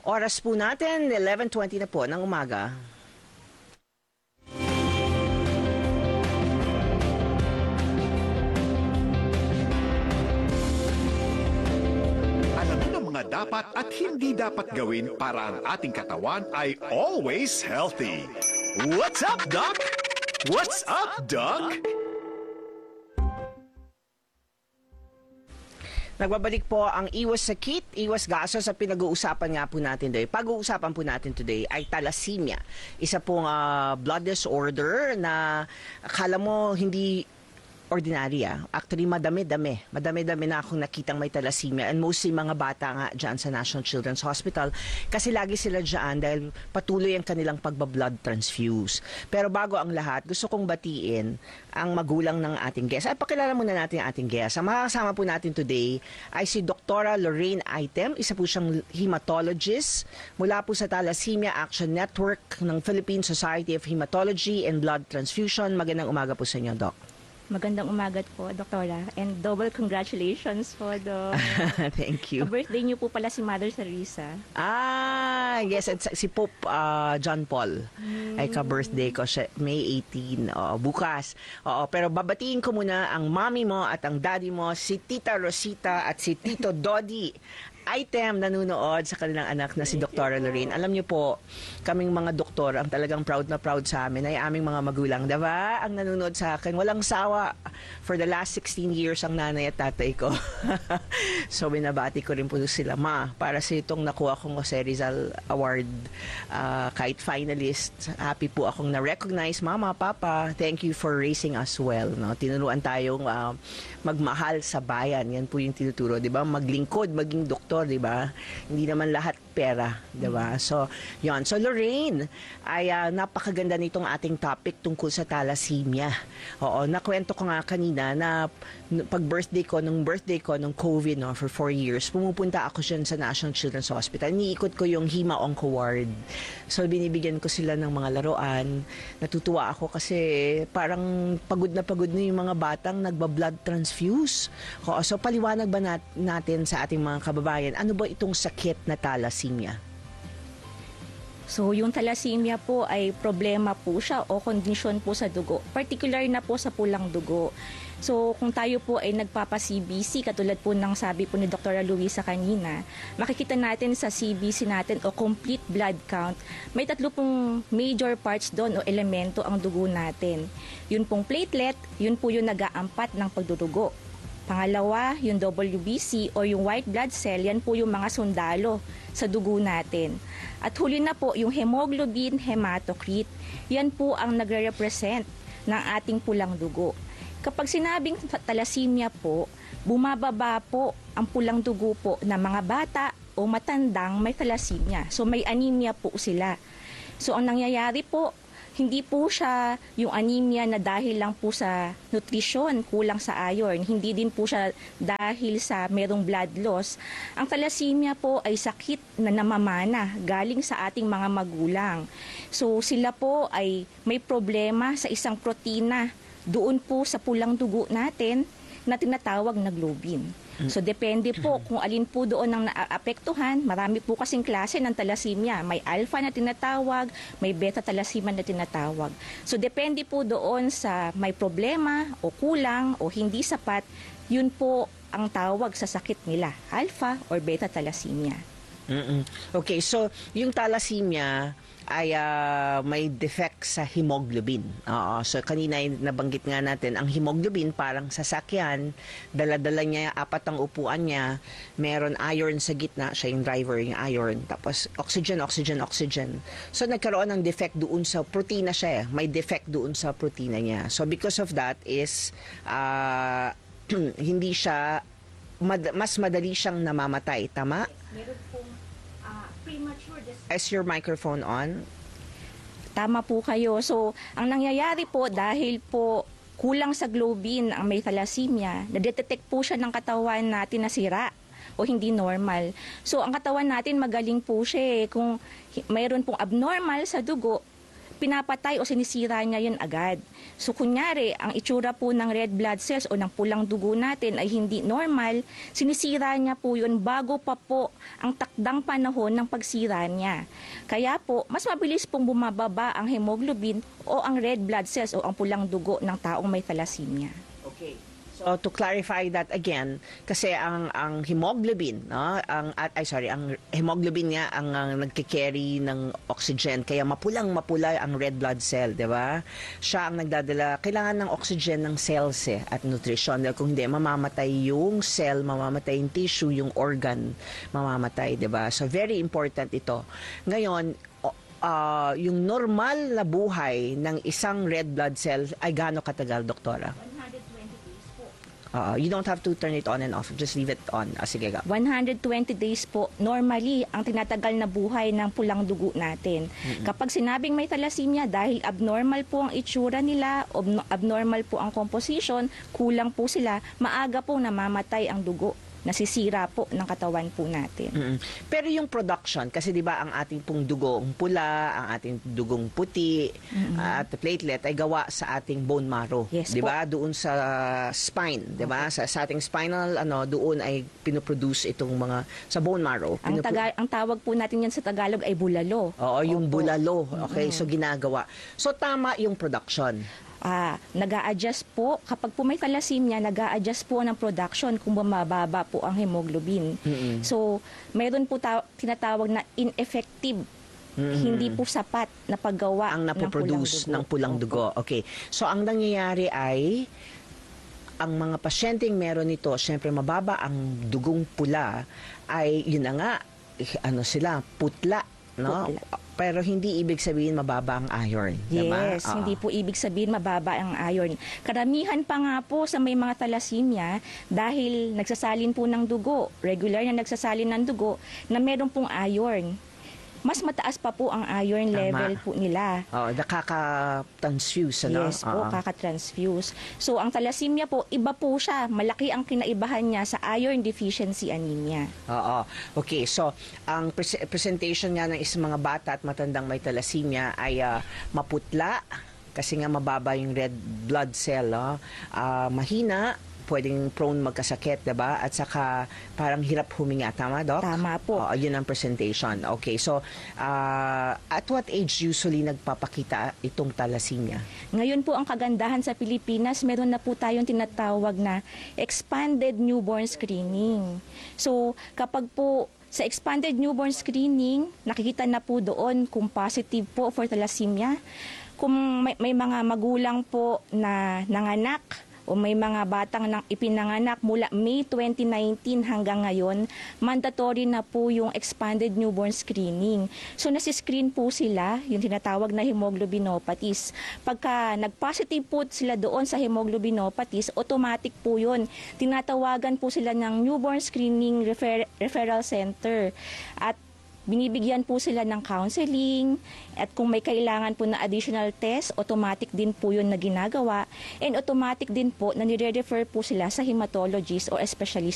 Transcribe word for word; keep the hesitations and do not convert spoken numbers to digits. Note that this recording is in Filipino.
Oras po natin, eleven twenty na po ng umaga. Mga dapat at hindi dapat gawin para ang ating katawan ay always healthy. What's up, Doc? What's up, Doc? Nagbabalik po ang iwas sakit, iwas gaso sa pinag-uusapan nga po natin today. Pag-uusapan po natin today ay thalassemia. Isa pong uh, blood disorder na akala mo hindi ordinary ah. Actually, madami-dami. Madami-dami na akong nakitang may thalassemia and mostly mga bata nga dyan sa National Children's Hospital kasi lagi sila dyan dahil patuloy ang kanilang pagbablood transfuse. Pero bago ang lahat, gusto kong batiin ang magulang ng ating guest. Ay, pakilala muna natin ang ating guest. Ang makakasama po natin today ay si Doktora Lorraine Item. Isa po siyang hematologist mula po sa Thalassemia Action Network ng Philippine Society of Hematology and Blood Transfusion. Magandang umaga po sa inyo, Doc. Magandang umaga po, Doktora. And double congratulations for the Thank you. birthday niyo po pala si Mother Teresa. Ah, yes. It's, si Pope uh, John Paul. Mm. Ay ka-birthday ko siya, May eighteenth. Oo, bukas. Oo, pero babatiin ko muna ang mommy mo at ang daddy mo, si Tita Rosita at si Tito Dodi. Item nanunood sa kanilang anak na si Doktora Lorraine. Alam niyo po, kaming mga doktor, ang talagang proud na proud sa amin ay aming mga magulang, diba? Ang nanonood sa akin, walang sawa. For the last sixteen years ang nanay at tatay ko. So, binabati ko rin po sila. Ma, para sa itong nakuha kong Jose Rizal Award, uh, kahit finalist, happy po akong na-recognize. Mama, Papa, thank you for raising us well. No? Tinuruan tayong uh, magmahal sa bayan. Yan po yung tinuturo, diba? Maglingkod, maging doktor, di ba? Hindi naman lahat pera, di ba? So, yon. So, Lorraine, ay uh, napakaganda nitong ating topic tungkol sa thalassemia. Oo, nakwento ko nga kanina na pag birthday ko, nung birthday ko, nung COVID, no, for four years, pumupunta ako dyan sa National Children's Hospital. Niikot ko yung Hema-Onco Ward. So, binibigyan ko sila ng mga laruan. Natutuwa ako kasi parang pagod na pagod na yung mga batang nagba-blood transfuse. Oo, so, paliwanag ba nat natin sa ating mga kababayan, ano ba itong sakit na thalassemia? So, yung thalassemia po ay problema po siya o kondisyon po sa dugo. Particular na po sa pulang dugo. So, kung tayo po ay nagpapa-C B C, katulad po ng sabi po ni Doktora Luisa kanina, makikita natin sa C B C natin o complete blood count, may tatlo pong major parts doon o elemento ang dugo natin. Yun pong platelet, yun po yung nag-aampat ng pagdudugo. Pangalawa, yung W B C o yung white blood cell, yan po yung mga sundalo sa dugo natin. At huli na po, yung hemoglobin, hematocrit, yan po ang nagre-represent ng ating pulang dugo. Kapag sinabing thalassemia po, bumababa po ang pulang dugo po ng mga bata o matandang may thalassemia. So may anemia po sila. So ang nangyayari po, hindi po siya yung anemia na dahil lang po sa nutrisyon, kulang sa iron. Hindi din po siya dahil sa merong blood loss. Ang thalassemia po ay sakit na namamana galing sa ating mga magulang. So sila po ay may problema sa isang protina doon po sa pulang dugo natin na tinatawag na globin. So depende po kung alin po doon ang naapektuhan. Marami po kasing klase ng thalassemia. May alpha na tinatawag, may beta thalassemia na tinatawag. So depende po doon sa may problema o kulang o hindi sapat, yun po ang tawag sa sakit nila, alpha or beta thalassemia. Mm-mm. Okay, so yung thalassemia ay uh, may defect sa hemoglobin. Oo, so kanina ay nabanggit nga natin, ang hemoglobin parang sasakyan, dala-dala niya, apat ang upuan niya, meron iron sa gitna, siya yung driver, yung iron, tapos oxygen, oxygen, oxygen. So nagkaroon ng defect doon sa protina siya, may defect doon sa protina niya. So because of that is, uh, hindi siya, mad mas madali siyang namamatay, tama? Meron pong uh, premature death. Is your microphone on? Tama po kayo. So, ang nangyayari po dahil po kulang sa globin ang may thalassemia, nadetect po siya ng katawan natin na sira o hindi normal. So, ang katawan natin magaling po siya eh. Kung mayroon pong abnormal sa dugo, pinapatay o sinisira niya yun agad. So kunyari, ang itsura po ng red blood cells o ng pulang dugo natin ay hindi normal, sinisira niya po yun bago pa po ang takdang panahon ng pagsira niya. Kaya po, mas mabilis pong bumababa ang hemoglobin o ang red blood cells o ang pulang dugo ng taong may thalassemia. Okay. So to clarify that again, kasi ang ang hemoglobin, no, ang at ay sorry, ang hemoglobin niya ang, ang nagke-carry ng oxygen, kaya mapulang mapula ang red blood cell, 'di ba? Siya ang nagdadala, kailangan ng oxygen ng cells eh, at nutrition. Dahil kung hindi, mamamatay yung cell, mamamatay yung tissue, yung organ, mamamatay, 'di ba? So very important ito. Ngayon, uh, yung normal na buhay ng isang red blood cell ay gaano katagal, doktora? Uh, you don't have to turn it on and off. Just leave it on. Ah, sige ka. one hundred twenty days po, normally, ang tinatagal na buhay ng pulang dugo natin. Mm-hmm. Kapag sinabing may thalassemia, dahil abnormal po ang itsura nila, abnormal po ang composition, kulang po sila, maaga po namamatay ang dugo. Nasisira po ng katawan po natin. Mm-hmm. Pero yung production, kasi di ba ang ating pong dugong pula, ang ating dugong puti, mm-hmm. at platelet ay gawa sa ating bone marrow. Yes, di ba? Doon sa spine, di ba? Okay. Sa, sa ating spinal, ano, doon ay pinoproduce itong mga, sa bone marrow. Ang, taga, ang tawag po natin yan sa Tagalog ay bulalo. Oo, yung Opo. bulalo. Okay, mm-hmm. So ginagawa. So tama yung production. Ah, nag-a-adjust po, kapag po may thalassemia, nag-a-adjust po ng production kung bumababa po ang hemoglobin. Mm-hmm. So, mayroon po ta- tinatawag na ineffective, mm-hmm. hindi po sapat na paggawa ang napoproduce ng pulang dugo. Okay. So, ang nangyayari ay, ang mga pasyenteng meron nito, syempre mababa ang dugong pula, ay yun na nga, ano sila, putla. No? Putla. Pero hindi ibig sabihin mababa ang iron. Diba? Yes, Uh-oh. hindi po ibig sabihin mababa ang iron. Karamihan pa nga po sa may mga thalassemia dahil nagsasalin po ng dugo, regular na nagsasalin ng dugo, na meron pong iron. Mas mataas pa po ang iron Tama. level po nila. Oh, nakaka-transfuse, ano? Yes po, kaka-transfuse. So, ang thalassemia po, iba po siya. Malaki ang kinaibahan niya sa iron deficiency anemia. Oo. Okay, so, ang pre- presentation nga ng isang mga bata at matandang may thalassemia ay uh, maputla, kasi nga mababa yung red blood cell, oh. uh, mahina, pwedeng prone magkasakit, diba? At saka parang hirap huminga. Tama, Doc? Tama po. Oo, yun ang presentation. Okay, so uh, at what age usually nagpapakita itong thalassemia? Ngayon po ang kagandahan sa Pilipinas, meron na po tayong tinatawag na expanded newborn screening. So kapag po sa expanded newborn screening, nakikita na po doon kung positive po for thalassemia. Kung may, may mga magulang po na nanganak, o may mga batang nang ipinanganak mula May twenty nineteen hanggang ngayon, mandatory na po yung expanded newborn screening. So nasi-screen po sila, yung tinatawag na hemoglobinopathies. Pagka nag-positive po sila doon sa hemoglobinopathies, automatic po yun. Tinatawagan po sila ng newborn screening refer- referral center. At binibigyan po sila ng counseling, at kung may kailangan po na additional test, automatic din po yun na ginagawa, and automatic din po na nire-refer po sila sa hematologist o specialist